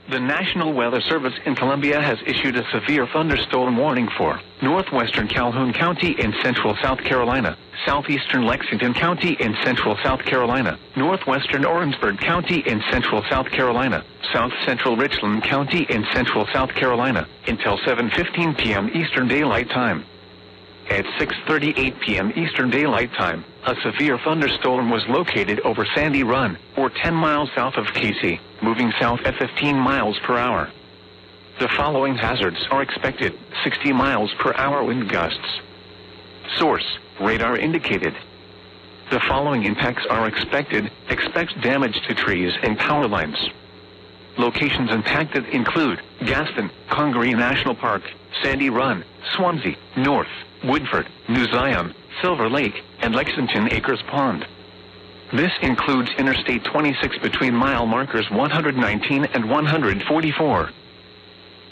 The National Weather Service in Columbia has issued a severe thunderstorm warning for northwestern Calhoun County in central South Carolina, southeastern Lexington County in central South Carolina, northwestern Orangeburg County in central South Carolina, south central Richland County in central South Carolina, until 7:15 p.m. Eastern Daylight Time. At 6:38 p.m. Eastern Daylight Time, a severe thunderstorm was located over Sandy Run, or 10 miles south of Casey, moving south at 15 miles per hour. The following hazards are expected: 60 miles per hour wind gusts. Source: radar indicated. The following impacts are expected. Expect damage to trees and power lines. Locations impacted include Gaston, Congaree National Park, Sandy Run, Swansea, North, Woodford, New Zion, Silver Lake, and Lexington Acres Pond. This includes Interstate 26 between mile markers 119 and 144.